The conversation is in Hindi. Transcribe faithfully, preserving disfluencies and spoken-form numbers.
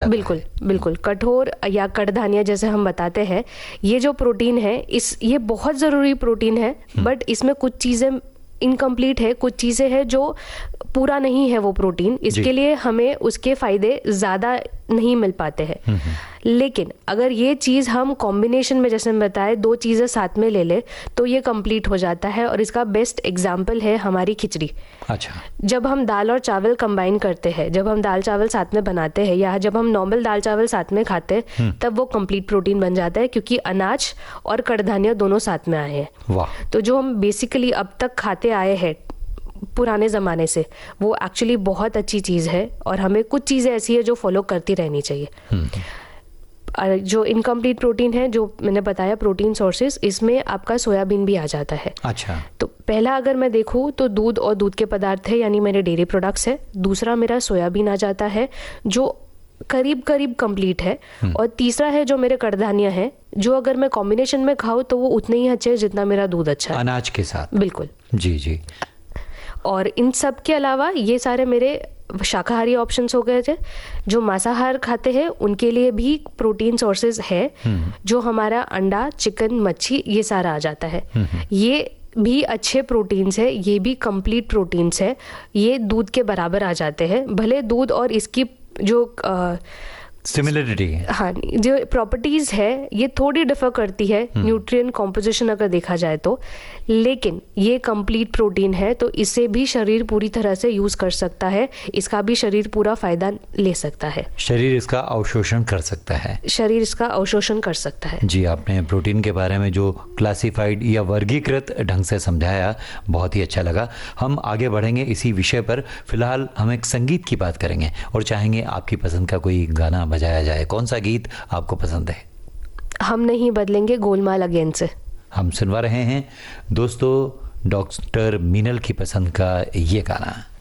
जाता बिल्कुल है। बिल्कुल कठोर या कड़धान्य जैसे हम बताते हैं, ये जो प्रोटीन है इस ये बहुत ज़रूरी प्रोटीन है, बट इसमें कुछ चीज़ें इनकम्प्लीट है, कुछ चीज़ें हैं जो पूरा नहीं है वो प्रोटीन, इसके लिए हमें उसके फ़ायदे ज़्यादा नहीं मिल पाते हैं। लेकिन अगर ये चीज़ हम कॉम्बिनेशन में, जैसे मैं बताए, दो चीज़ें साथ में ले ले तो ये कंप्लीट हो जाता है। और इसका बेस्ट एग्जाम्पल है हमारी खिचड़ी। अच्छा। जब हम दाल और चावल कंबाइन करते हैं, जब हम दाल चावल साथ में बनाते हैं या जब हम नॉर्मल दाल चावल साथ में खाते हैं, तब वो कंप्लीट प्रोटीन बन जाता है, क्योंकि अनाज और कड़धान्य दोनों साथ में आए हैं। वाह। तो जो हम बेसिकली अब तक खाते आए हैं पुराने ज़माने से, वो एक्चुअली बहुत अच्छी चीज़ है और हमें कुछ चीज़ें ऐसी है जो फॉलो करती रहनी चाहिए। जो इनकम्प्लीट प्रोटीन है, जो मैंने बताया प्रोटीन सोर्सेज, इसमें आपका सोयाबीन भी आ जाता है। अच्छा। तो पहला अगर मैं देखूँ तो दूध और दूध के पदार्थ है, यानी मेरे डेयरी प्रोडक्ट्स है। दूसरा मेरा सोयाबीन आ जाता है जो करीब करीब कंप्लीट है। और तीसरा है जो मेरे कड़धान्य है, जो अगर मैं कॉम्बिनेशन में खाऊं तो वो उतने ही अच्छे हैं जितना मेरा दूध अच्छा है, अनाज के साथ। बिल्कुल जी जी। और इन सब के अलावा ये सारे मेरे शाकाहारी ऑप्शंस हो गए थे। जो मांसाहार खाते हैं उनके लिए भी प्रोटीन सोर्सेज है, जो हमारा अंडा, चिकन, मच्छी, ये सारा आ जाता है। ये भी अच्छे प्रोटीन्स है, ये भी कंप्लीट प्रोटीन्स है, ये दूध के बराबर आ जाते हैं। भले दूध और इसकी जो आ, सिमिलरिटी है, हाँ, जो प्रॉपर्टीज है ये थोड़ी डिफर करती है न्यूट्रिएंट कॉम्पोजिशन अगर देखा जाए तो, लेकिन ये कंप्लीट प्रोटीन है, तो इसे भी शरीर पूरी तरह से यूज कर सकता है, इसका भी शरीर पूरा फायदा ले सकता है, शरीर इसका अवशोषण कर सकता है, शरीर इसका अवशोषण कर सकता है। जी, आपने प्रोटीन के बारे में जो क्लासिफाइड या वर्गीकृत ढंग से समझाया, बहुत ही अच्छा लगा। हम आगे बढ़ेंगे इसी विषय पर। फिलहाल हम एक संगीत की बात करेंगे और चाहेंगे आपकी पसंद का कोई गाना बजाया जाए। कौन सा गीत आपको पसंद है? हम नहीं बदलेंगे गोलमाल अगेन से हम सुनवा रहे हैं दोस्तों डॉक्टर मीनल की पसंद का ये गाना।